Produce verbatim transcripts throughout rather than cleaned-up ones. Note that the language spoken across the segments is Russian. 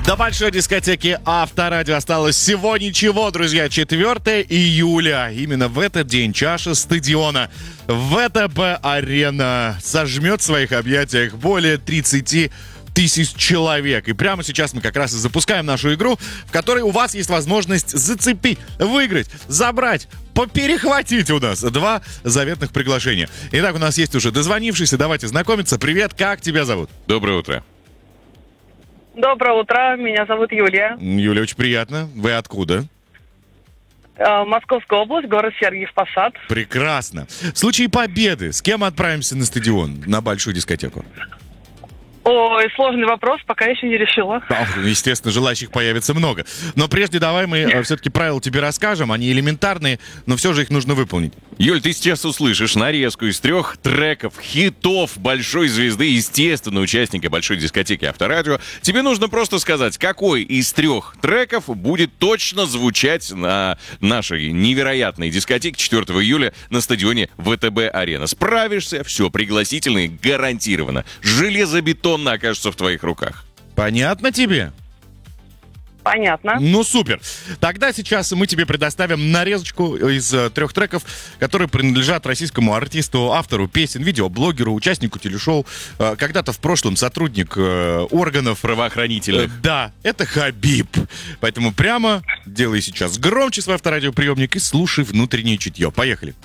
До большой дискотеки Авторадио осталось всего ничего, друзья. четвёртого июля. Именно в этот день чаша стадиона ВТБ-арена сожмет в своих объятиях более тридцати тысяч человек. И прямо сейчас мы как раз и запускаем нашу игру, в которой у вас есть возможность зацепить, выиграть, забрать, поперехватить у нас два заветных приглашения. Итак, у нас есть уже дозвонившийся. Давайте знакомиться. Привет, как тебя зовут? Доброе утро. Доброе утро, меня зовут Юлия. Юля, очень приятно. Вы откуда? Э, Московская область, город Сергиев Посад. Прекрасно. В случае победы с кем отправимся на стадион, на большую дискотеку? Ой, сложный вопрос, пока еще не решила. Ах, естественно, желающих появится много. Но прежде давай мы э, все-таки правила тебе расскажем. Они элементарные, но все же их нужно выполнить. Юль, ты сейчас услышишь нарезку из трех треков, хитов большой звезды, естественно, участника большой дискотеки Авторадио. Тебе нужно просто сказать, какой из трех треков будет точно звучать на нашей невероятной дискотеке четвёртого июля на стадионе ВТБ-арена. Справишься, все, пригласительные гарантированно. Железобетонно окажется в твоих руках. Понятно тебе? Понятно. Ну, супер. Тогда сейчас мы тебе предоставим нарезочку из э, трех треков, которые принадлежат российскому артисту, автору песен, видеоблогеру, участнику телешоу, э, когда-то в прошлом сотрудник э, органов Правоохранительных. Э, да, это Хабиб. Поэтому прямо делай сейчас громче свой авторадиоприемник и слушай внутреннее чутье. Поехали.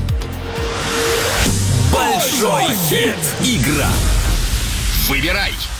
Большой хит. Игра. Выбирай.